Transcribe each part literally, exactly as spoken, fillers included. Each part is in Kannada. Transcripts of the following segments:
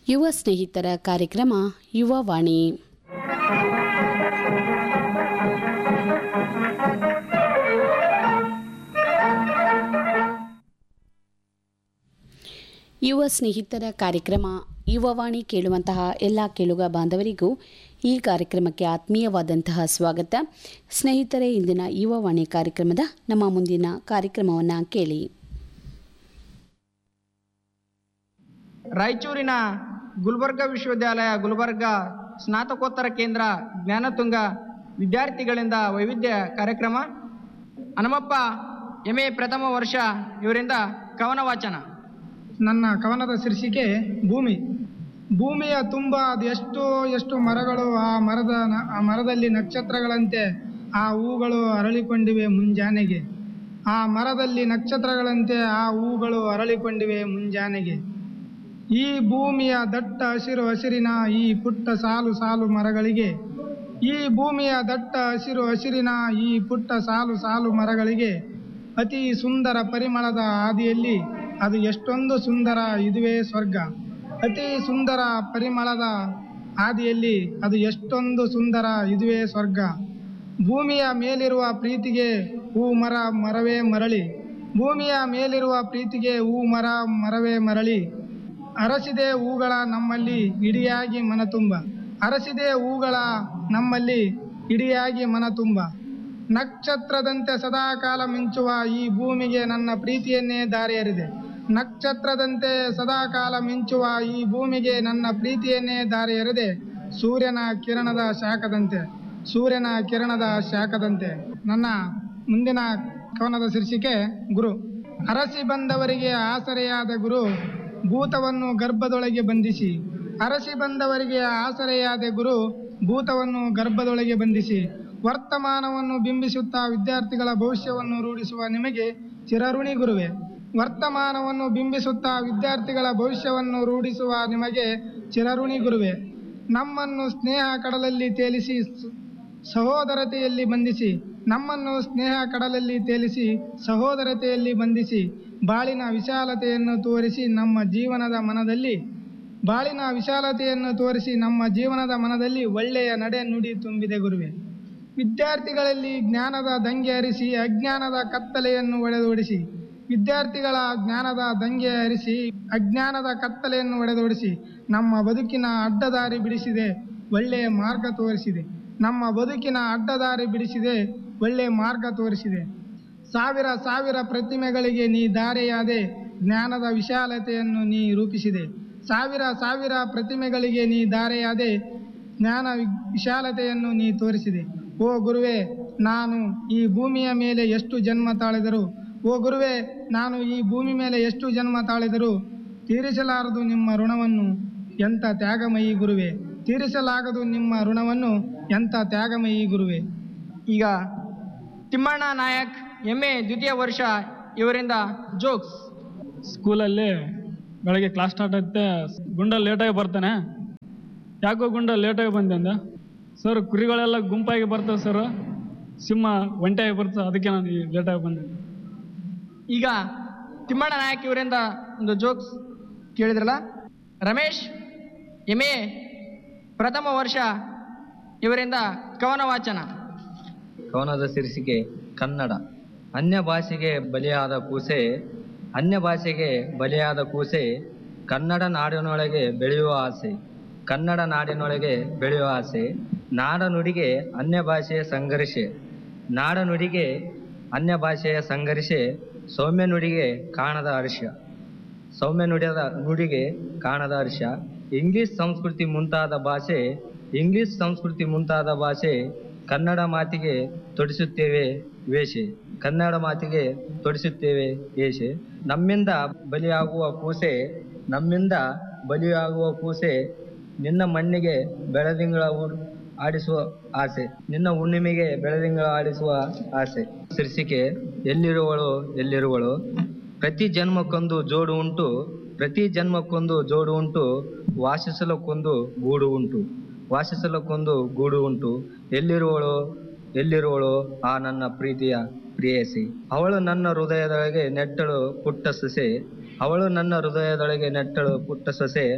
ಯುವ ಸ್ನೇಹಿತರ ಕಾರ್ಯಕ್ರಮ ಯುವವಾಣಿ. ಯುವ ಸ್ನೇಹಿತರ ಕಾರ್ಯಕ್ರಮ ಯುವವಾಣಿ ಕೇಳುವಂತಹ ಎಲ್ಲ ಕೇಳುಗ ಬಾಂಧವರಿಗೂ ಈ ಕಾರ್ಯಕ್ರಮಕ್ಕೆ ಆತ್ಮೀಯವಾದಂತಹ ಸ್ವಾಗತ. ಸ್ನೇಹಿತರೆ, ಇಂದಿನ ಯುವವಾಣಿ ಕಾರ್ಯಕ್ರಮದ ನಮ್ಮ ಮುಂದಿನ ಕಾರ್ಯಕ್ರಮವನ್ನು ಕೇಳಿ. ರಾಯಚೂರಿನ ಗುಲ್ಬರ್ಗ ವಿಶ್ವವಿದ್ಯಾಲಯ ಗುಲ್ಬರ್ಗ ಸ್ನಾತಕೋತ್ತರ ಕೇಂದ್ರ ಜ್ಞಾನತುಂಗ ವಿದ್ಯಾರ್ಥಿಗಳಿಂದ ವೈವಿಧ್ಯ ಕಾರ್ಯಕ್ರಮ. ಹನುಮಪ್ಪ ಎಂ ಎ ಪ್ರಥಮ ವರ್ಷ ಇವರಿಂದ ಕವನ ವಾಚನ. ನನ್ನ ಕವನದ ಶೀರ್ಷಿಕೆ ಭೂಮಿ. ಭೂಮಿಯ ತುಂಬ ಅದು ಎಷ್ಟು ಎಷ್ಟು ಮರಗಳು, ಆ ಮರದ ಆ ಮರದಲ್ಲಿ ನಕ್ಷತ್ರಗಳಂತೆ ಆ ಹೂಗಳು ಅರಳಿಕೊಂಡಿವೆ ಮುಂಜಾನೆಗೆ. ಆ ಮರದಲ್ಲಿ ನಕ್ಷತ್ರಗಳಂತೆ ಆ ಹೂಗಳು ಅರಳಿಕೊಂಡಿವೆ ಮುಂಜಾನೆಗೆ. ಈ ಭೂಮಿಯ ದಟ್ಟ ಹಸಿರು ಹಸಿರಿನ ಈ ಪುಟ್ಟ ಸಾಲು ಸಾಲು ಮರಗಳಿಗೆ, ಈ ಭೂಮಿಯ ದಟ್ಟ ಹಸಿರು ಹಸಿರಿನ ಈ ಪುಟ್ಟ ಸಾಲು ಸಾಲು ಮರಗಳಿಗೆ ಅತಿ ಸುಂದರ ಪರಿಮಳದ ಹಾದಿಯಲ್ಲಿ ಅದು ಎಷ್ಟೊಂದು ಸುಂದರ, ಇದುವೇ ಸ್ವರ್ಗ. ಅತಿ ಸುಂದರ ಪರಿಮಳದ ಹಾದಿಯಲ್ಲಿ ಅದು ಎಷ್ಟೊಂದು ಸುಂದರ, ಇದುವೇ ಸ್ವರ್ಗ. ಭೂಮಿಯ ಮೇಲಿರುವ ಪ್ರೀತಿಗೆ ಹೂ ಮರ ಮರವೇ ಮರಳಿ, ಭೂಮಿಯ ಮೇಲಿರುವ ಪ್ರೀತಿಗೆ ಹೂ ಮರ ಮರವೇ ಮರಳಿ. ಅರಸಿದೆ ಹೂಗಳ ನಮ್ಮಲ್ಲಿ ಇಡಿಯಾಗಿ ಮನತುಂಬ, ಅರಸಿದೆ ಹೂಗಳ ನಮ್ಮಲ್ಲಿ ಇಡಿಯಾಗಿ ಮನತುಂಬ. ನಕ್ಷತ್ರದಂತೆ ಸದಾಕಾಲ ಮಿಂಚುವ ಈ ಭೂಮಿಗೆ ನನ್ನ ಪ್ರೀತಿಯನ್ನೇ ದಾರಿ ಎರೆದೆ, ನಕ್ಷತ್ರದಂತೆ ಸದಾಕಾಲ ಮಿಂಚುವ ಈ ಭೂಮಿಗೆ ನನ್ನ ಪ್ರೀತಿಯನ್ನೇ ದಾರಿ ಎರೆದೆ. ಸೂರ್ಯನ ಕಿರಣದ ಶಾಖದಂತೆ, ಸೂರ್ಯನ ಕಿರಣದ ಶಾಖದಂತೆ. ನನ್ನ ಮುಂದಿನ ಕವನದ ಶೀರ್ಷಿಕೆ ಗುರು. ಅರಸಿ ಬಂದವರಿಗೆ ಆಸರೆಯಾದ ಗುರು ಭೂತವನ್ನು ಗರ್ಭದೊಳಗೆ ಬಂಧಿಸಿ, ಅರಸಿ ಬಂದವರಿಗೆ ಆಸರೆಯಾದ ಗುರು ಭೂತವನ್ನು ಗರ್ಭದೊಳಗೆ ಬಂಧಿಸಿ. ವರ್ತಮಾನವನ್ನು ಬಿಂಬಿಸುತ್ತಾ ವಿದ್ಯಾರ್ಥಿಗಳ ಭವಿಷ್ಯವನ್ನು ರೂಢಿಸುವ ನಿಮಗೆ ಚಿರಋಣಿ ಗುರುವೆ, ವರ್ತಮಾನವನ್ನು ಬಿಂಬಿಸುತ್ತಾ ವಿದ್ಯಾರ್ಥಿಗಳ ಭವಿಷ್ಯವನ್ನು ರೂಢಿಸುವ ನಿಮಗೆ ಚಿರಋಣಿ ಗುರುವೆ. ನಮ್ಮನ್ನು ಸ್ನೇಹ ಕಡಲಲ್ಲಿ ತೇಲಿಸಿ ಸಹೋದರತೆಯಲ್ಲಿ ಬಂಧಿಸಿ, ನಮ್ಮನ್ನು ಸ್ನೇಹ ಕಡಲಲ್ಲಿ ತೇಲಿಸಿ ಸಹೋದರತೆಯಲ್ಲಿ ಬಂಧಿಸಿ. ಬಾಳಿನ ವಿಶಾಲತೆಯನ್ನು ತೋರಿಸಿ ನಮ್ಮ ಜೀವನದ ಮನದಲ್ಲಿ, ಬಾಳಿನ ವಿಶಾಲತೆಯನ್ನು ತೋರಿಸಿ ನಮ್ಮ ಜೀವನದ ಮನದಲ್ಲಿ ಒಳ್ಳೆಯ ನಡೆ ನುಡಿ ತುಂಬಿದೆ ಗುರುವೆ. ವಿದ್ಯಾರ್ಥಿಗಳಲ್ಲಿ ಜ್ಞಾನದ ದಂಗೆ ಹರಿಸಿ ಅಜ್ಞಾನದ ಕತ್ತಲೆಯನ್ನು ಒಡೆದೋಡಿಸಿ, ವಿದ್ಯಾರ್ಥಿಗಳ ಜ್ಞಾನದ ದಂಗೆ ಹರಿಸಿ ಅಜ್ಞಾನದ ಕತ್ತಲೆಯನ್ನು ಒಡೆದೋಡಿಸಿ. ನಮ್ಮ ಬದುಕಿನ ಅಡ್ಡದಾರಿ ಬಿಡಿಸಿದೆ, ಒಳ್ಳೆಯ ಮಾರ್ಗ ತೋರಿಸಿದೆ, ನಮ್ಮ ಬದುಕಿನ ಅಡ್ಡದಾರಿ ಬಿಡಿಸಿದೆ, ಒಳ್ಳೆಯ ಮಾರ್ಗ ತೋರಿಸಿದೆ. ಸಾವಿರ ಸಾವಿರ ಪ್ರತಿಮೆಗಳಿಗೆ ನೀ ದಾರೆಯಾದೆ, ಜ್ಞಾನದ ವಿಶಾಲತೆಯನ್ನು ನೀ ರೂಪಿಸಿದೆ. ಸಾವಿರ ಸಾವಿರ ಪ್ರತಿಮೆಗಳಿಗೆ ನೀ ದಾರೆಯಾದೆ, ಜ್ಞಾನ ವಿಶಾಲತೆಯನ್ನು ನೀ ತೋರಿಸಿದೆ. ಓ ಗುರುವೇ, ನಾನು ಈ ಭೂಮಿಯ ಮೇಲೆ ಎಷ್ಟು ಜನ್ಮ ತಾಳಿದರು, ಓ ಗುರುವೇ, ನಾನು ಈ ಭೂಮಿ ಮೇಲೆ ಎಷ್ಟು ಜನ್ಮ ತಾಳಿದರು ತೀರಿಸಲಾರದು ನಿಮ್ಮ ಋಣವನ್ನು, ಎಂಥ ತ್ಯಾಗಮಯಿ ಗುರುವೆ, ತೀರಿಸಲಾಗದು ನಿಮ್ಮ ಋಣವನ್ನು, ಎಂಥ ತ್ಯಾಗಮಯಿ ಗುರುವೆ. ಈಗ ತಿಮ್ಮಣ್ಣ ನಾಯಕ್ ಎಂ ಎ ದ್ವಿತೀಯ ವರ್ಷ ಇವರಿಂದ ಜೋಕ್ಸ್. ಸ್ಕೂಲಲ್ಲಿ ಬೆಳಗ್ಗೆ ಕ್ಲಾಸ್ ಸ್ಟಾರ್ಟ್ ಆಗುತ್ತೆ, ಗುಂಡ ಲೇಟಾಗಿ ಬರ್ತಾನೆ. ಯಾಕೋ ಗುಂಡ ಲೇಟಾಗಿ ಬಂದೆ ಅಂದ. ಸರ್, ಕುರಿಗಳೆಲ್ಲ ಗುಂಪಾಗಿ ಬರ್ತವೆ ಸರ್, ಸಿಂಹ ಒಂಟೆಯಾಗಿ ಬರ್ತದೆ, ಅದಕ್ಕೆ ನಾನು ಲೇಟಾಗಿ ಬಂದೆ. ಈಗ ತಿಮ್ಮಣ್ಣ ನಾಯಕ್ ಇವರಿಂದ ಒಂದು ಜೋಕ್ಸ್ ಕೇಳಿದ್ರಲ್ಲ. ರಮೇಶ್ ಎಂ ಎ ಪ್ರಥಮ ವರ್ಷ ಇವರಿಂದ ಕವನ ವಾಚನ. ಕವನದ ಶೀರ್ಷಿಕೆ ಕನ್ನಡ. ಅನ್ಯ ಭಾಷೆಗೆ ಬಲಿಯಾದ ಕೂಸೆ, ಅನ್ಯ ಭಾಷೆಗೆ ಬಲಿಯಾದ ಕೂಸೆ, ಕನ್ನಡ ನಾಡಿನೊಳಗೆ ಬೆಳೆಯುವ ಆಸೆ, ಕನ್ನಡ ನಾಡಿನೊಳಗೆ ಬೆಳೆಯುವ ಆಸೆ. ನಾಡ ನುಡಿಗೆ ಅನ್ಯ ಭಾಷೆಯ ಸಂಘರ್ಷೆ, ನಾಡ ನುಡಿಗೆ ಅನ್ಯ ಭಾಷೆಯ ಸಂಘರ್ಷೆ. ಸೌಮ್ಯ ನುಡಿಗೆ ಕಾಣದ ಹರ್ಷ, ಸೌಮ್ಯ ನುಡಿಯದ ನುಡಿಗೆ ಕಾಣದ ಹರ್ಷ. ಇಂಗ್ಲಿಷ್ ಸಂಸ್ಕೃತಿ ಮುಂತಾದ ಭಾಷೆ, ಇಂಗ್ಲಿಷ್ ಸಂಸ್ಕೃತಿ ಮುಂತಾದ ಭಾಷೆ. ಕನ್ನಡ ಮಾತಿಗೆ ತೊಡಿಸುತ್ತೇವೆ ವೇಷೆ, ಕನ್ನಡ ಮಾತಿಗೆ ತೊಡಿಸುತ್ತೇವೆ ವೇಷೆ. ನಮ್ಮಿಂದ ಬಲಿಯಾಗುವ ಕೂಸೆ, ನಮ್ಮಿಂದ ಬಲಿಯಾಗುವ ಕೂಸೆ, ನಿನ್ನ ಮಣ್ಣಿಗೆ ಬೆಳದಿಂಗಳ ಆಡಿಸುವ ಆಸೆ, ನಿನ್ನ ಹುಣ್ಣಿಮೆಗೆ ಬೆಳದಿಂಗಳ ಆಡಿಸುವ ಆಸೆ. ಶೀರ್ಷಿಕೆ ಎಲ್ಲಿರುವಳು ಎಲ್ಲಿರುವಳು. ಪ್ರತಿ ಜನ್ಮಕ್ಕೊಂದು ಜೋಡು ಉಂಟು, ಪ್ರತಿ ಜನ್ಮಕ್ಕೊಂದು ಜೋಡು ಉಂಟು, ವಾಸಿಸಲಕ್ಕೊಂದು ಗೂಡು ಉಂಟು, ವಾಸಿಸಲಕ್ಕೊಂದು ಗೂಡು ಉಂಟು. ಎಲ್ಲಿರುವಳು ಎಲ್ಲಿರುವಳು ಆ ನನ್ನ ಪ್ರೀತಿಯ ಪ್ರೇಯಸಿ. ಅವಳು ನನ್ನ ಹೃದಯದೊಳಗೆ ನೆಟ್ಟಳು ಪುಟ್ಟ ಸೊಸೆ, ಅವಳು ನನ್ನ ಹೃದಯದೊಳಗೆ ನೆಟ್ಟಳು ಪುಟ್ಟ ಸೊಸೆ.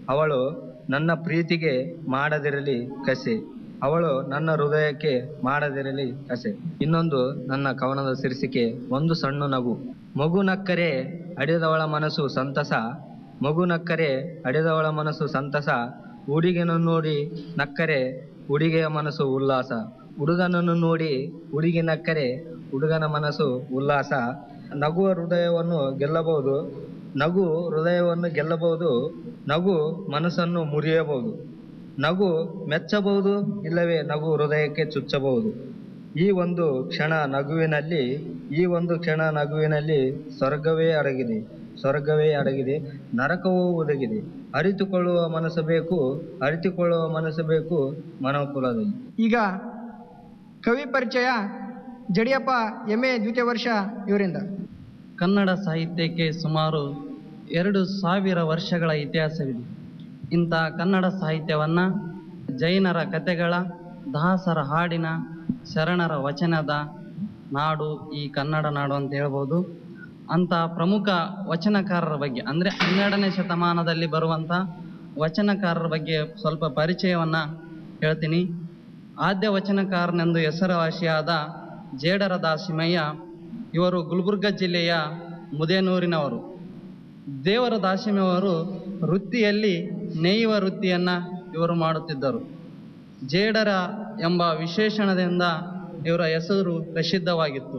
ಅವಳು ನನ್ನ ಪ್ರೀತಿಗೆ ಮಾಡದಿರಲಿ ಕಸೆ, ಅವಳು ನನ್ನ ಹೃದಯಕ್ಕೆ ಮಾಡದಿರಲಿ ಕಸೆ. ಇನ್ನೊಂದು ನನ್ನ ಕವನದ ಶೀರ್ಷಿಕೆ ಒಂದು ಸಣ್ಣ ನಗು. ಮಗು ನಕ್ಕರೆ ಅಡಿದವಳ ಮನಸ್ಸು ಸಂತಸ, ಮಗು ನಕ್ಕರೆ ಅಡಿದವಳ ಮನಸ್ಸು ಸಂತಸ, ಹುಡುಗನನ್ನು ನೋಡಿ ನಕ್ಕರೆ ಹುಡುಗಿಯ ಮನಸ್ಸು ಉಲ್ಲಾಸ, ಹುಡುಗನನ್ನು ನೋಡಿ ಹುಡುಗಿ ನಕ್ಕರೆ ಹುಡುಗನ ಮನಸ್ಸು ಉಲ್ಲಾಸ. ನಗುವ ಹೃದಯವನ್ನು ಗೆಲ್ಲಬಹುದು, ನಗು ಹೃದಯವನ್ನು ಗೆಲ್ಲಬಹುದು, ನಗು ಮನಸ್ಸನ್ನು ಮುರಿಯಬಹುದು, ನಗು ಮೆಚ್ಚಬಹುದು, ಇಲ್ಲವೇ ನಗು ಹೃದಯಕ್ಕೆ ಚುಚ್ಚಬಹುದು. ಈ ಒಂದು ಕ್ಷಣ ನಗುವಿನಲ್ಲಿ ಈ ಒಂದು ಕ್ಷಣ ನಗುವಿನಲ್ಲಿ ಸ್ವರ್ಗವೇ ಅಡಗಿದೆ, ಸ್ವರ್ಗವೇ ಅಡಗಿದೆ, ನರಕವೂ ಒದಗಿದೆ. ಅರಿತುಕೊಳ್ಳುವ ಮನಸ್ಸು ಬೇಕು, ಅರಿತುಕೊಳ್ಳುವ ಮನಸ್ಸು ಬೇಕು ಮನೋಕುಲದಲ್ಲಿ. ಈಗ ಕವಿ ಪರಿಚಯ ಜಡಿಯಪ್ಪ ಎಂ ಎ ದ್ವಿತೀಯ ವರ್ಷ ಇವರಿಂದ. ಕನ್ನಡ ಸಾಹಿತ್ಯಕ್ಕೆ ಸುಮಾರು ಎರಡು ಸಾವಿರ ವರ್ಷಗಳ ಇತಿಹಾಸವಿದೆ. ಇಂಥ ಕನ್ನಡ ಸಾಹಿತ್ಯವನ್ನು ಜೈನರ ಕಥೆಗಳ, ದಾಸರ ಹಾಡಿನ, ಶರಣರ ವಚನದ ನಾಡು ಈ ಕನ್ನಡ ನಾಡು ಅಂತ ಹೇಳ್ಬೋದು. ಅಂಥ ಪ್ರಮುಖ ವಚನಕಾರರ ಬಗ್ಗೆ ಅಂದರೆ ಹನ್ನೆರಡನೇ ಶತಮಾನದಲ್ಲಿ ಬರುವಂಥ ವಚನಕಾರರ ಬಗ್ಗೆ ಸ್ವಲ್ಪ ಪರಿಚಯವನ್ನು ಹೇಳ್ತೀನಿ. ಆದ್ಯ ವಚನಕಾರನೆಂದು ಹೆಸರುವಾಸಿಯಾದ ಜೇಡರ ದಾಸಿಮಯ್ಯ ಇವರು ಗುಲ್ಬರ್ಗ ಜಿಲ್ಲೆಯ ಮುದೇನೂರಿನವರು. ದೇವರ ದಾಸಿಮಯ್ಯವರು ವೃತ್ತಿಯಲ್ಲಿ ನೇಯುವ ವೃತ್ತಿಯನ್ನು ಇವರು ಮಾಡುತ್ತಿದ್ದರು. ಜೇಡರ ಎಂಬ ವಿಶೇಷಣದಿಂದ ಇವರ ಹೆಸರು ಪ್ರಸಿದ್ಧವಾಗಿತ್ತು.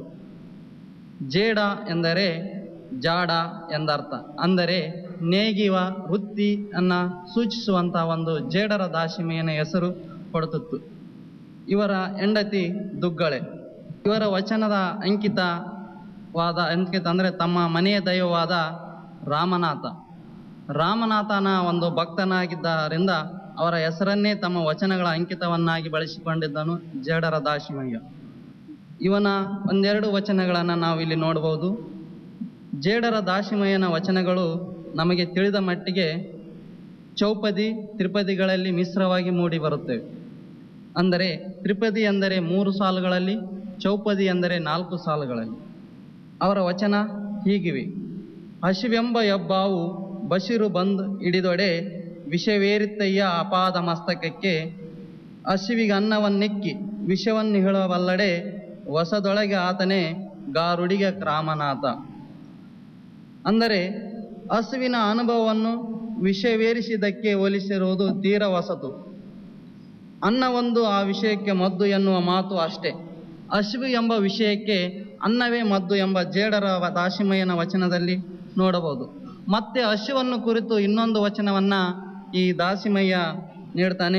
ಜೇಡ ಎಂದರೆ ಜಾಡ ಎಂದರ್ಥ, ಅಂದರೆ ನೇಗಿವ ವೃತ್ತಿಯನ್ನು ಸೂಚಿಸುವಂಥ ಒಂದು ಜೇಡರ ದಾಸಿಮಯ್ಯನ ಹೆಸರು ಕೊಡುತ್ತಿತ್ತು. ಇವರ ಹೆಂಡತಿ ದುಗ್ಗಳೆ. ಇವರ ವಚನದ ಅಂಕಿತವಾದ ಅಂಕಿತ ಅಂದರೆ ತಮ್ಮ ಮನೆಯ ದೈವವಾದ ರಾಮನಾಥ. ರಾಮನಾಥನ ಒಂದು ಭಕ್ತನಾಗಿದ್ದರಿಂದ ಅವರ ಹೆಸರನ್ನೇ ತಮ್ಮ ವಚನಗಳ ಅಂಕಿತವನ್ನಾಗಿ ಬಳಸಿಕೊಂಡಿದ್ದನು ಜೇಡರ ದಾಸಿಮಯ್ಯ. ಇವನ ಒಂದೆರಡು ವಚನಗಳನ್ನು ನಾವು ಇಲ್ಲಿ ನೋಡಬಹುದು. ಜೇಡರ ದಾಸಿಮಯ್ಯನ ವಚನಗಳು ನಮಗೆ ತಿಳಿದ ಮಟ್ಟಿಗೆ ಚೌಪದಿ, ತ್ರಿಪದಿಗಳಲ್ಲಿ ಮಿಶ್ರವಾಗಿ ಮೂಡಿ ಬರುತ್ತವೆ. ಅಂದರೆ ತ್ರಿಪದಿ ಎಂದರೆ ಮೂರು ಸಾಲುಗಳಲ್ಲಿ, ಚೌಪದಿ ಎಂದರೆ ನಾಲ್ಕು ಸಾಲುಗಳಲ್ಲಿ. ಅವರ ವಚನ ಹೀಗಿವೆ: ಹಸಿವೆಂಬ ಹೆಬ್ಬಾವು ಬಸಿರು ಬಂದ್ ಹಿಡಿದೊಡೆ, ವಿಷವೇರಿತ್ತಯ್ಯ ಅಪಾದ ಮಸ್ತಕಕ್ಕೆ, ಹಸಿವಿಗೆ ಅನ್ನವನ್ನಿಕ್ಕಿ ವಿಷವನ್ನು ಹೇಳಬಲ್ಲಡೆ, ಹೊಸದೊಳಗೆ ಆತನೇ ಗಾರುಡಿಗೆ ರಾಮನಾಥ. ಅಂದರೆ ಹಸುವಿನ ಅನುಭವವನ್ನು ವಿಷವೇರಿಸಿದ್ದಕ್ಕೆ ಹೋಲಿಸಿರುವುದು ತೀರ ಹೊಸತು. ಅನ್ನವೊಂದು ಆ ವಿಷಯಕ್ಕೆ ಮದ್ದು ಎನ್ನುವ ಮಾತು ಅಷ್ಟೇ. ಹಸಿವು ಎಂಬ ವಿಷಯಕ್ಕೆ ಅನ್ನವೇ ಮದ್ದು ಎಂಬ ಜೇಡರ ದಾಸಿಮಯ್ಯನ ವಚನದಲ್ಲಿ ನೋಡಬಹುದು. ಮತ್ತೆ ಹಸಿವನ್ನು ಕುರಿತು ಇನ್ನೊಂದು ವಚನವನ್ನು ಈ ದಾಸಿಮಯ್ಯ ನೀಡ್ತಾನೆ.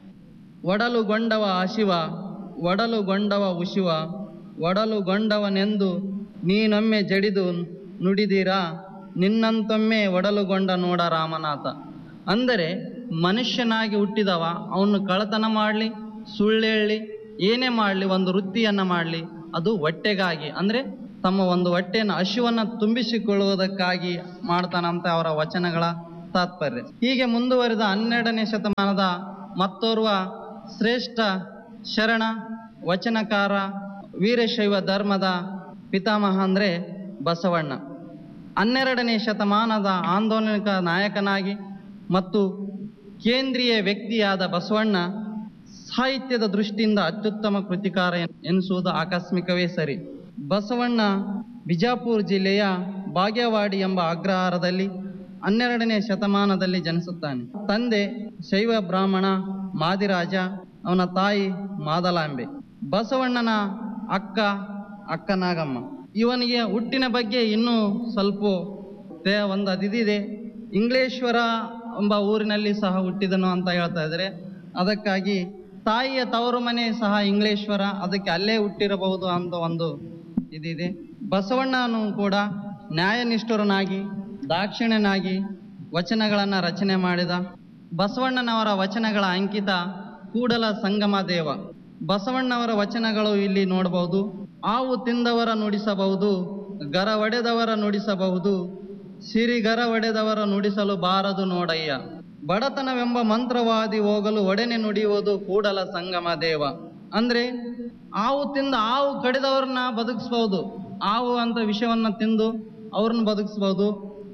ಒಡಲುಗೊಂಡವ ಹಸಿವ, ಒಡಲುಗೊಂಡವ ಉಸಿವ, ಒಡಲುಗೊಂಡವನೆಂದು ನೀನೊಮ್ಮೆ ಜಡಿದು ನುಡಿದಿರಾ, ನಿನ್ನಂತೊಮ್ಮೆ ಒಡಲುಗೊಂಡ ನೋಡ ರಾಮನಾಥ. ಅಂದರೆ ಮನುಷ್ಯನಾಗಿ ಹುಟ್ಟಿದವ ಅವನು ಕಳ್ಳತನ ಮಾಡಲಿ, ಸುಳ್ಳೇಳಿ, ಏನೇ ಮಾಡಲಿ, ಒಂದು ವೃತ್ತಿಯನ್ನು ಮಾಡಲಿ, ಅದು ಹೊಟ್ಟೆಗಾಗಿ, ಅಂದರೆ ತಮ್ಮ ಒಂದು ಹೊಟ್ಟೆಯನ್ನು ಹಸಿವನ್ನು ತುಂಬಿಸಿಕೊಳ್ಳುವುದಕ್ಕಾಗಿ ಮಾಡ್ತಾನಂತ ಅವರ ವಚನಗಳ ತಾತ್ಪರ್ಯ. ಹೀಗೆ ಮುಂದುವರಿದ ಹನ್ನೆರಡನೇ ಶತಮಾನದ ಮತ್ತೋರ್ವ ಶ್ರೇಷ್ಠ ಶರಣ ವಚನಕಾರ, ವೀರಶೈವ ಧರ್ಮದ ಪಿತಾಮಹ ಅಂದರೆ ಬಸವಣ್ಣ. ಹನ್ನೆರಡನೇ ಶತಮಾನದ ಆಂದೋಲನಿಕ ನಾಯಕನಾಗಿ ಮತ್ತು ಕೇಂದ್ರೀಯ ವ್ಯಕ್ತಿಯಾದ ಬಸವಣ್ಣ ಸಾಹಿತ್ಯದ ದೃಷ್ಟಿಯಿಂದ ಅತ್ಯುತ್ತಮ ಕೃತಿಕಾರ ಎನಿಸುವುದು ಆಕಸ್ಮಿಕವೇ ಸರಿ. ಬಸವಣ್ಣ ಬಿಜಾಪುರ ಜಿಲ್ಲೆಯ ಬಾಗೇವಾಡಿ ಎಂಬ ಅಗ್ರಹಾರದಲ್ಲಿ ಹನ್ನೆರಡನೇ ಶತಮಾನದಲ್ಲಿ ಜನಿಸುತ್ತಾನೆ. ತಂದೆ ಶೈವ ಬ್ರಾಹ್ಮಣ ಮಾದಿರಾಜ, ಅವನ ತಾಯಿ ಮಾದಲಾಂಬೆ. ಬಸವಣ್ಣನ ಅಕ್ಕ ಅಕ್ಕನಾಗಮ್ಮ. ಇವನಿಗೆ ಹುಟ್ಟಿನ ಬಗ್ಗೆ ಇನ್ನೂ ಸ್ವಲ್ಪ ಒಂದು ಅದಿದೆ. ಇಂಗ್ಲೇಶ್ವರ ಎಂಬ ಊರಿನಲ್ಲಿ ಸಹ ಹುಟ್ಟಿದನು ಅಂತ ಹೇಳ್ತಾ ಇದ್ದಾರೆ. ಅದಕ್ಕಾಗಿ ತಾಯಿಯ ತವರು ಮನೆ ಸಹ ಇಂಗ್ಲೇಶ್ವರ, ಅದಕ್ಕೆ ಅಲ್ಲೇ ಹುಟ್ಟಿರಬಹುದು ಅಂತ ಒಂದು ಇದಿದೆ. ಬಸವಣ್ಣನು ಕೂಡ ನ್ಯಾಯನಿಷ್ಠುರನಾಗಿ ದಾಕ್ಷಿಣ್ಯನಾಗಿ ವಚನಗಳನ್ನು ರಚನೆ ಮಾಡಿದ. ಬಸವಣ್ಣನವರ ವಚನಗಳ ಅಂಕಿತ ಕೂಡಲ ಸಂಗಮ ದೇವ. ಬಸವಣ್ಣವರ ವಚನಗಳು ಇಲ್ಲಿ ನೋಡಬಹುದು. ಆವು ತಿಂದವರ ನುಡಿಸಬಹುದು, ಗರ ಒಡೆದವರ ನುಡಿಸಬಹುದು, ಸಿರಿಗರ ಒಡೆದವರ ನುಡಿಸಲು ಬಾರದು ನೋಡಯ್ಯ. ಬಡತನವೆಂಬ ಮಂತ್ರವಾದಿ ಹೋಗಲು ಒಡನೆ ನುಡಿಯುವುದು ಕೂಡಲ ಸಂಗಮ ದೇವ. ಅಂದರೆ ಆವು ತಿಂದ ಆವು ಕಡಿದವ್ರನ್ನ ಬದುಕಿಸ್ಬೋದು, ಆವು ಅಂತ ವಿಷವನ್ನು ತಿಂದು ಅವ್ರನ್ನ ಬದುಕಿಸ್ಬೋದು.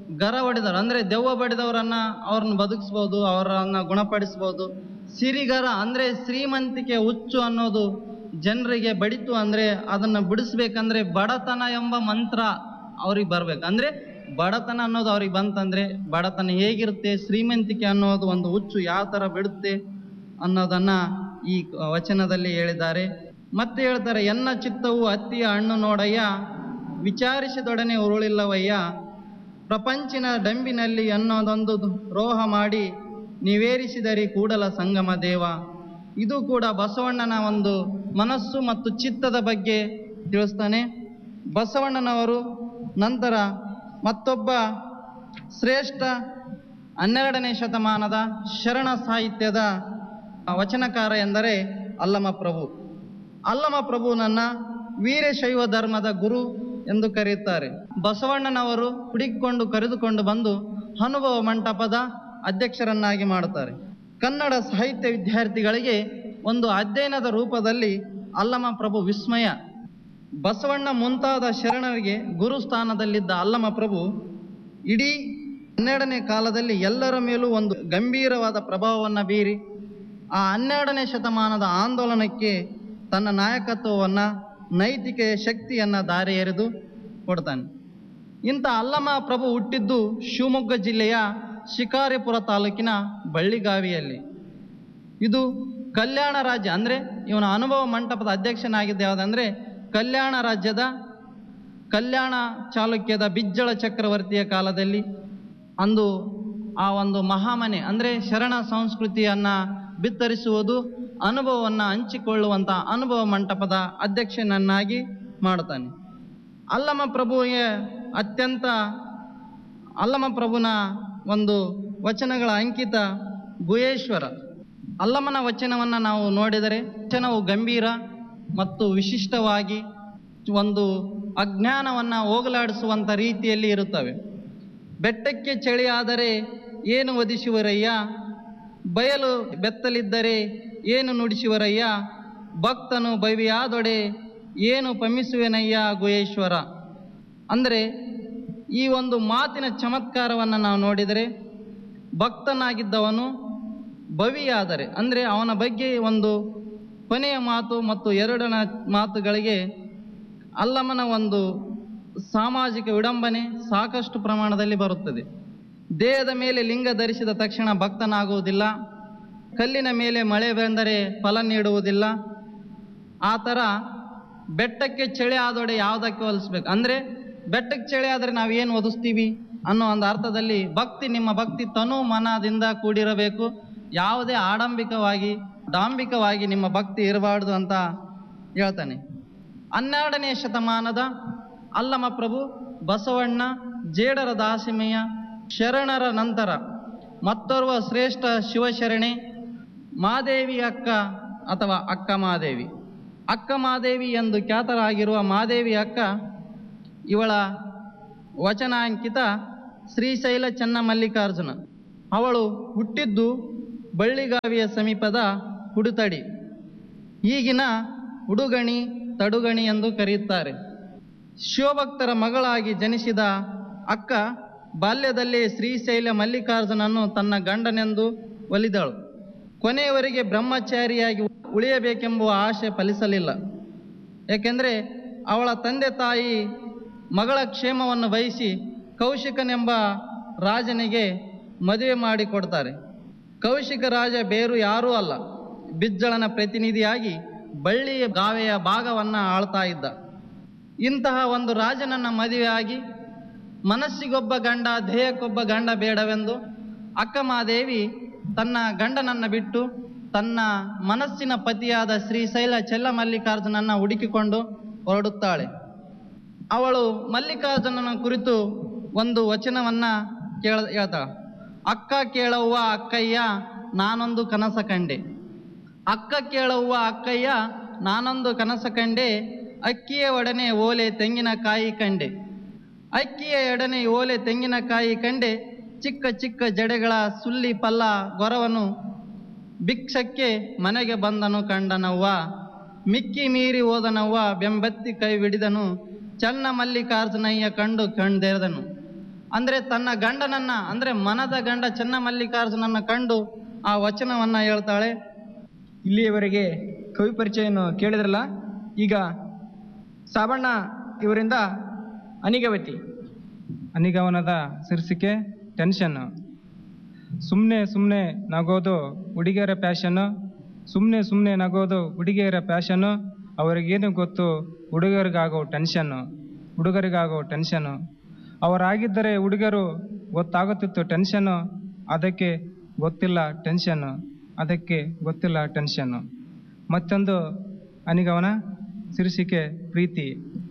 ಗರ ಹೊಡೆದವರು ಅಂದರೆ ದೆವ್ವ ಬಡಿದವರನ್ನ ಅವ್ರನ್ನ ಬದುಕಿಸ್ಬೋದು, ಅವರನ್ನ ಗುಣಪಡಿಸ್ಬೋದು. ಸಿರಿಗರ ಅಂದರೆ ಶ್ರೀಮಂತಿಕೆ ಹುಚ್ಚು ಅನ್ನೋದು ಜನರಿಗೆ ಬಡಿತು ಅಂದರೆ ಅದನ್ನು ಬಿಡಿಸ್ಬೇಕಂದ್ರೆ ಬಡತನ ಎಂಬ ಮಂತ್ರ ಅವ್ರಿಗೆ ಬರ್ಬೇಕು. ಅಂದರೆ ಬಡತನ ಅನ್ನೋದು ಅವ್ರಿಗೆ ಬಂತಂದ್ರೆ ಬಡತನ ಹೇಗಿರುತ್ತೆ, ಶ್ರೀಮಂತಿಕೆ ಅನ್ನೋದು ಒಂದು ಹುಚ್ಚು ಯಾವ ಥರ ಬಿಡುತ್ತೆ ಅನ್ನೋದನ್ನ ಈ ವಚನದಲ್ಲಿ ಹೇಳಿದ್ದಾರೆ. ಮತ್ತೆ ಹೇಳ್ತಾರೆ, ಎನ್ನ ಚಿತ್ತವು ಹತ್ತಿಯ ಹಣ್ಣು ನೋಡಯ್ಯ, ವಿಚಾರಿಸಿದೊಡನೆ ಉರುಳಿಲ್ಲವಯ್ಯ, ಪ್ರಪಂಚಿನ ಡಂಬಿನಲ್ಲಿ ಅನ್ನೋದೊಂದು ರೋಹ ಮಾಡಿ ನಿವೇರಿಸಿದರಿ ಕೂಡಲ ಸಂಗಮ ದೇವ. ಇದು ಕೂಡ ಬಸವಣ್ಣನ ಒಂದು ಮನಸ್ಸು ಮತ್ತು ಚಿತ್ತದ ಬಗ್ಗೆ ತಿಳಿಸ್ತಾನೆ. ಬಸವಣ್ಣನವರು ನಂತರ ಮತ್ತೊಬ್ಬ ಶ್ರೇಷ್ಠ ಹನ್ನೆರಡನೇ ಶತಮಾನದ ಶರಣ ಸಾಹಿತ್ಯದ ವಚನಕಾರ ಎಂದರೆ ಅಲ್ಲಮಪ್ರಭು. ಅಲ್ಲಮಪ್ರಭುನನ್ನ ವೀರಶೈವ ಧರ್ಮದ ಗುರು ಎಂದು ಕರೆಯುತ್ತಾರೆ. ಬಸವಣ್ಣನವರು ಹುಡುಕಿಕೊಂಡು ಕರೆದುಕೊಂಡು ಬಂದು ಅನುಭವ ಮಂಟಪದ ಅಧ್ಯಕ್ಷರನ್ನಾಗಿ ಮಾಡುತ್ತಾರೆ. ಕನ್ನಡ ಸಾಹಿತ್ಯ ವಿದ್ಯಾರ್ಥಿಗಳಿಗೆ ಒಂದು ಅಧ್ಯಯನದ ರೂಪದಲ್ಲಿ ಅಲ್ಲಮಪ್ರಭು ವಿಸ್ಮಯ. ಬಸವಣ್ಣ ಮುಂತಾದ ಶರಣರಿಗೆ ಗುರುಸ್ಥಾನದಲ್ಲಿದ್ದ ಅಲ್ಲಮಪ್ರಭು ಇಡೀ ಹನ್ನೆರಡನೇ ಕಾಲದಲ್ಲಿ ಎಲ್ಲರ ಮೇಲೂ ಒಂದು ಗಂಭೀರವಾದ ಪ್ರಭಾವವನ್ನು ಬೀರಿ ಆ ಹನ್ನೆರಡನೇ ಶತಮಾನದ ಆಂದೋಲನಕ್ಕೆ ತನ್ನ ನಾಯಕತ್ವವನ್ನು, ನೈತಿಕ ಶಕ್ತಿಯನ್ನು ದಾರಿ ಎರೆದು ಕೊಡ್ತಾನೆ. ಇಂಥ ಅಲ್ಲಮಪ್ರಭು ಹುಟ್ಟಿದ್ದು ಶಿವಮೊಗ್ಗ ಜಿಲ್ಲೆಯ ಶಿಕಾರಿಪುರ ತಾಲೂಕಿನ ಬಳ್ಳಿಗಾವಿಯಲ್ಲಿ. ಇದು ಕಲ್ಯಾಣ ರಾಜ್ಯ ಅಂದರೆ ಇವನ ಅನುಭವ ಮಂಟಪದ ಅಧ್ಯಕ್ಷನಾಗಿದ್ದ ಯಾವುದಂದರೆ ಕಲ್ಯಾಣ ರಾಜ್ಯದ ಕಲ್ಯಾಣ ಚಾಲುಕ್ಯದ ಬಿಜ್ಜಳ ಚಕ್ರವರ್ತಿಯ ಕಾಲದಲ್ಲಿ ಅಂದು ಆ ಒಂದು ಮಹಾಮನೆ ಅಂದರೆ ಶರಣ ಸಂಸ್ಕೃತಿಯನ್ನು ಬಿತ್ತರಿಸುವುದು, ಅನುಭವವನ್ನು ಹಂಚಿಕೊಳ್ಳುವಂಥ ಅನುಭವ ಮಂಟಪದ ಅಧ್ಯಕ್ಷನನ್ನಾಗಿ ಮಾಡ್ತಾನೆ. ಅಲ್ಲಮಪ್ರಭುವಿಗೆ ಅತ್ಯಂತ ಅಲ್ಲಮಪ್ರಭುನ ಒಂದು ವಚನಗಳ ಅಂಕಿತ ಗುಹೇಶ್ವರ. ಅಲ್ಲಮನ ವಚನವನ್ನು ನಾವು ನೋಡಿದರೆ ವಚನವು ಗಂಭೀರ ಮತ್ತು ವಿಶಿಷ್ಟವಾಗಿ ಒಂದು ಅಜ್ಞಾನವನ್ನು ಹೋಗಲಾಡಿಸುವಂಥ ರೀತಿಯಲ್ಲಿ ಇರುತ್ತವೆ. ಬೆಟ್ಟಕ್ಕೆ ಚಳಿಯಾದರೆ ಏನು ಒದಿಸುವರಯ್ಯ, ಬಯಲು ಬೆತ್ತಲಿದ್ದರೆ ಏನು ನುಡಿಸುವರಯ್ಯ, ಭಕ್ತನು ಭವ್ಯಾದೊಡೆ ಏನು ಪಮಿಸುವೆನಯ್ಯ ಗುಹೇಶ್ವರ. ಅಂದರೆ ಈ ಒಂದು ಮಾತಿನ ಚಮತ್ಕಾರವನ್ನು ನಾವು ನೋಡಿದರೆ ಭಕ್ತನಾಗಿದ್ದವನು ಭವಿಯಾದರೆ ಅಂದರೆ ಅವನ ಬಗ್ಗೆ ಒಂದು ಕೊನೆಯ ಮಾತು ಮತ್ತು ಎರಡನ ಮಾತುಗಳಿಗೆ ಅಲ್ಲಮನ ಒಂದು ಸಾಮಾಜಿಕ ವಿಡಂಬನೆ ಸಾಕಷ್ಟು ಪ್ರಮಾಣದಲ್ಲಿ ಬರುತ್ತದೆ. ದೇಹದ ಮೇಲೆ ಲಿಂಗ ಧರಿಸಿದ ತಕ್ಷಣ ಭಕ್ತನಾಗುವುದಿಲ್ಲ, ಕಲ್ಲಿನ ಮೇಲೆ ಮಳೆ ಬಂದರೆ ಫಲ ನೀಡುವುದಿಲ್ಲ. ಆ ಥರ ಬೆಟ್ಟಕ್ಕೆ ಚಳಿ ಆದೊಡೆ ಯಾವುದಕ್ಕೆ ಹೋಲಿಸ್ಬೇಕು ಅಂದರೆ ಬೆಟ್ಟಕ್ಕೆ ಚಳಿ ಆದರೆ ನಾವು ಏನು ಒದಿಸ್ತೀವಿ ಅನ್ನೋ ಒಂದು ಅರ್ಥದಲ್ಲಿ ಭಕ್ತಿ, ನಿಮ್ಮ ಭಕ್ತಿ ತನು ಮನದಿಂದ ಕೂಡಿರಬೇಕು, ಯಾವುದೇ ಆಡಂಬಿಕವಾಗಿ ಡಾಂಬಿಕವಾಗಿ ನಿಮ್ಮ ಭಕ್ತಿ ಇರಬಾರ್ದು ಅಂತ ಹೇಳ್ತಾನೆ. ಹನ್ನೆರಡನೇ ಶತಮಾನದ ಅಲ್ಲಮಪ್ರಭು ಬಸವಣ್ಣ, ಜೇಡರ ದಾಸಿಮಯ್ಯ ಶರಣರ ನಂತರ ಮತ್ತೋರ್ವ ಶ್ರೇಷ್ಠ ಶಿವಶರಣೆ ಮಾದೇವಿ ಅಕ್ಕ ಅಥವಾ ಅಕ್ಕ ಮಾದೇವಿ. ಅಕ್ಕ ಮಾದೇವಿ ಎಂದು ಖ್ಯಾತರಾಗಿರುವ ಮಾದೇವಿ ಅಕ್ಕ, ಇವಳ ವಚನಾಂಕಿತ ಶ್ರೀಶೈಲ ಚನ್ನಮಲ್ಲಿಕಾರ್ಜುನ. ಅವಳು ಹುಟ್ಟಿದ್ದು ಬಳ್ಳಿಗಾವಿಯ ಸಮೀಪದ ಹುಡುತಡಿ, ಈಗಿನ ಉಡುಗಣಿ ತಡುಗಣಿ ಎಂದು ಕರೆಯುತ್ತಾರೆ. ಶಿವಭಕ್ತರ ಮಗಳಾಗಿ ಜನಿಸಿದ ಅಕ್ಕ ಬಾಲ್ಯದಲ್ಲೇ ಶ್ರೀಶೈಲ ಮಲ್ಲಿಕಾರ್ಜುನನ್ನು ತನ್ನ ಗಂಡನೆಂದು ಒಲಿದಳು. ಕೊನೆಯವರೆಗೆ ಬ್ರಹ್ಮಚಾರಿಯಾಗಿ ಉಳಿಯಬೇಕೆಂಬುವ ಆಶೆ ಫಲಿಸಲಿಲ್ಲ. ಏಕೆಂದರೆ ಅವಳ ತಂದೆ ತಾಯಿ ಮಗಳ ಕ್ಷೇಮವನ್ನು ಬಯಸಿ ಕೌಶಿಕನೆಂಬ ರಾಜನಿಗೆ ಮದುವೆ ಮಾಡಿಕೊಡ್ತಾರೆ. ಕೌಶಿಕ ರಾಜ ಬೇರು ಯಾರೂ ಅಲ್ಲ, ಬಿಜ್ಜಳನ ಪ್ರತಿನಿಧಿಯಾಗಿ ಬಳ್ಳಿಯ ಗಾವೆಯ ಭಾಗವನ್ನು ಆಳ್ತಾ ಇದ್ದ. ಇಂತಹ ಒಂದು ರಾಜನನ್ನು ಮದುವೆಯಾಗಿ ಮನಸ್ಸಿಗೊಬ್ಬ ಗಂಡ ದೇಹಕ್ಕೊಬ್ಬ ಗಂಡ ಬೇಡವೆಂದು ಅಕ್ಕಮಾದೇವಿ ತನ್ನ ಗಂಡನನ್ನು ಬಿಟ್ಟು ತನ್ನ ಮನಸ್ಸಿನ ಪತಿಯಾದ ಶ್ರೀಶೈಲ ಚೆಲ್ಲಮಲ್ಲಿಕಾರ್ಜುನನ್ನು ಹುಡುಕಿಕೊಂಡು ಹೊರಡುತ್ತಾಳೆ. ಅವಳು ಮಲ್ಲಿಕಾರ್ಜುನನ ಕುರಿತು ಒಂದು ವಚನವನ್ನು ಕೇಳ ಹೇಳ್ತಾಳೆ. ಅಕ್ಕ ಕೇಳವ್ವ ಅಕ್ಕಯ್ಯ ನಾನೊಂದು ಕನಸ ಕಂಡೆ, ಅಕ್ಕ ಕೇಳವ್ವ ಅಕ್ಕಯ್ಯ ನಾನೊಂದು ಕನಸ ಕಂಡೆ, ಅಕ್ಕಿಯ ಒಡನೆ ಓಲೆ ತೆಂಗಿನಕಾಯಿ ಕಂಡೆ, ಅಕ್ಕಿಯ ಎಡನೆ ಓಲೆ ತೆಂಗಿನಕಾಯಿ ಕಂಡೆ, ಚಿಕ್ಕ ಚಿಕ್ಕ ಜಡೆಗಳ ಸುಲ್ಲಿ ಪಲ್ಲ ಗೊರವನು ಭಿಕ್ಷಕ್ಕೆ ಮನೆಗೆ ಬಂದನು ಕಂಡನವ್ವ, ಮಿಕ್ಕಿ ಮೀರಿ ಹೋದನವ್ವ ಬೆಂಬತ್ತಿ ಕೈ ಬಿಡಿದನು, ಚನ್ನ ಮಲ್ಲಿಕಾರ್ಜುನಯ್ಯ ಕಂಡು ಕಣ್ದೆರೆದನು. ಅಂದ್ರೆ ತನ್ನ ಗಂಡನನ್ನ ಅಂದ್ರೆ ಮನದ ಗಂಡ ಚೆನ್ನಮಲ್ಲಿಕಾರ್ಜುನನ್ನ ಕಂಡು ಆ ವಚನವನ್ನ ಹೇಳ್ತಾಳೆ. ಇಲ್ಲಿಯವರೆಗೆ ಕವಿ ಪರಿಚಯವನ್ನು ಕೇಳಿದ್ರಲ್ಲ, ಈಗ ಸಾಬಣ್ಣ ಇವರಿಂದ ಅನಿಗವತಿ. ಅನಿಗವನದ ಶೀರ್ಷಿಕೆ ಟೆನ್ಷನ್. ಸುಮ್ಮನೆ ಸುಮ್ಮನೆ ನಗೋದು ಹುಡುಗಿಯರ ಪ್ಯಾಷನ್ನು, ಸುಮ್ಮನೆ ಸುಮ್ಮನೆ ನಗೋದು ಹುಡುಗಿಯರ ಪ್ಯಾಷನ್ನು, ಅವರಿಗೇನು ಗೊತ್ತು ಹುಡುಗರಿಗಾಗೋ ಟೆನ್ಷನ್ನು, ಹುಡುಗರಿಗಾಗೋ ಟೆನ್ಷನ್ನು. ಅವರಾಗಿದ್ದರೆ ಹುಡುಗರು ಗೊತ್ತಾಗುತ್ತಿತ್ತು ಟೆನ್ಷನ್ನು, ಅದಕ್ಕೆ ಗೊತ್ತಿಲ್ಲ ಟೆನ್ಷನ್ನು, ಅದಕ್ಕೆ ಗೊತ್ತಿಲ್ಲ ಟೆನ್ಷನ್ನು. ಮತ್ತೊಂದು ಅನಿಗವನ ಶೀರ್ಷಿಕೆ ಪ್ರೀತಿ.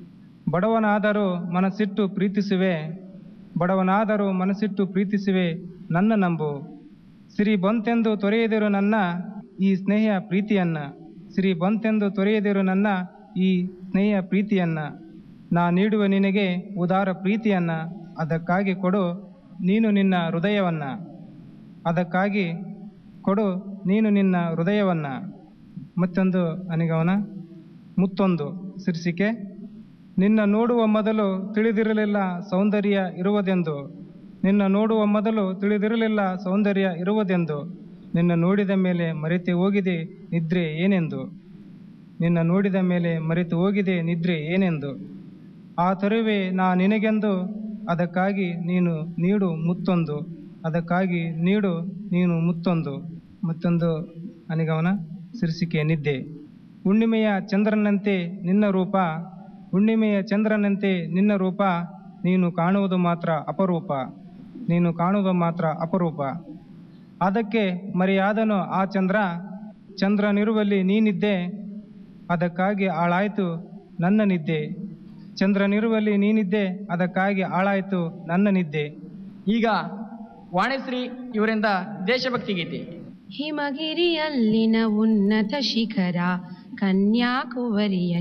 ಬಡವನಾದರೂ ಮನಸ್ಸಿಟ್ಟು ಪ್ರೀತಿಸುವೆ, ಬಡವನಾದರೂ ಮನಸ್ಸಿಟ್ಟು ಪ್ರೀತಿಸುವೆ ನನ್ನ ನಂಬು. ಸಿರಿ ಬಂತೆಂದು ತೊರೆಯದಿರು ನನ್ನ ಈ ಸ್ನೇಹ ಪ್ರೀತಿಯನ್ನ, ಸಿರಿ ಬಂತೆಂದು ತೊರೆಯದಿರು ನನ್ನ ಈ ಸ್ನೇಹ ಪ್ರೀತಿಯನ್ನ. ನಾ ನೀಡುವ ನಿನಗೆ ಉದಾರ ಪ್ರೀತಿಯನ್ನ, ಅದಕ್ಕಾಗಿ ಕೊಡು ನೀನು ನಿನ್ನ ಹೃದಯವನ್ನ, ಅದಕ್ಕಾಗಿ ಕೊಡು ನೀನು ನಿನ್ನ ಹೃದಯವನ್ನ. ಮತ್ತೊಂದು ಅನಿಗವನ ಮುತ್ತೊಂದು ಶೀರ್ಷಿಕೆ ನಿನ್ನ ನೋಡುವ ಮೊದಲು ತಿಳಿದಿರಲಿಲ್ಲ ಸೌಂದರ್ಯ ಇರುವುದೆಂದು, ನಿನ್ನ ನೋಡುವ ಮೊದಲು ತಿಳಿದಿರಲಿಲ್ಲ ಸೌಂದರ್ಯ ಇರುವುದೆಂದು, ನಿನ್ನ ನೋಡಿದ ಮೇಲೆ ಮರೆತು ಹೋಗಿದೆ ನಿದ್ರೆ ಏನೆಂದು, ನಿನ್ನ ನೋಡಿದ ಮೇಲೆ ಮರೆತು ಹೋಗಿದೆ ನಿದ್ರೆ ಏನೆಂದು. ಆ ತರುವೆ ನಾ ನಿನಗೆಂದು, ಅದಕ್ಕಾಗಿ ನೀನು ನೀಡು ಮುತ್ತೊಂದು, ಅದಕ್ಕಾಗಿ ನೀಡು ನೀನು ಮುತ್ತೊಂದು. ಮತ್ತೊಂದು ಅನಿಗವನ ಶೀರ್ಷಿಕೆ ನಿದ್ದೆ. ಹುಣ್ಣಿಮೆಯ ಚಂದ್ರನಂತೆ ನಿನ್ನ ರೂಪ, ಹುಣ್ಣಿಮೆಯ ಚಂದ್ರನಂತೆ ನಿನ್ನ ರೂಪ, ನೀನು ಕಾಣುವುದು ಮಾತ್ರ ಅಪರೂಪ, ನೀನು ಕಾಣುವುದು ಮಾತ್ರ ಅಪರೂಪ. ಅದಕ್ಕೆ ಮರೆಯಾದನು ಆ ಚಂದ್ರ, ಚಂದ್ರನಿರುವಲ್ಲಿ ನೀನಿದ್ದೆ, ಅದಕ್ಕಾಗಿ ಹಾಳಾಯಿತು ನನ್ನ ನಿದ್ದೆ, ಚಂದ್ರನಿರುವಲ್ಲಿ ನೀನಿದ್ದೆ, ಅದಕ್ಕಾಗಿ ಹಾಳಾಯಿತು ನನ್ನ ನಿದ್ದೆ. ಈಗ ವಾಣಿಶ್ರೀ ಇವರಿಂದ ದೇಶಭಕ್ತಿ ಗೀತೆ. ಹಿಮಗಿರಿಯಲ್ಲಿನ ಉನ್ನತ ಶಿಖರ, ಕನ್ಯಾಕುವರಿಯ